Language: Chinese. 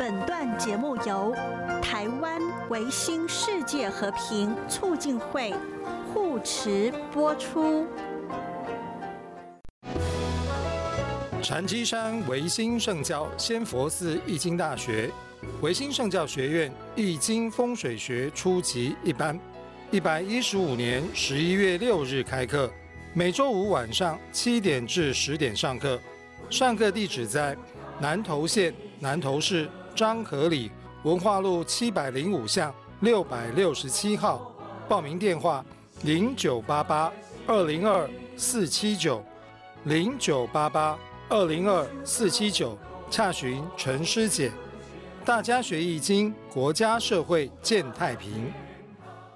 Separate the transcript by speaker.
Speaker 1: 本段节目由台湾维新世界和平促进会护持播出。
Speaker 2: 禅机山维新圣教仙佛寺易经大学维新圣教学院易经风水学初级一班，115年11月6日开课，每周五晚上7点至10点上课。上课地址在南投县南投市彰和里文化路705巷667号，报名电话0988202479，0988202479，洽询陈师姐。大家学易经，国家社会健太平。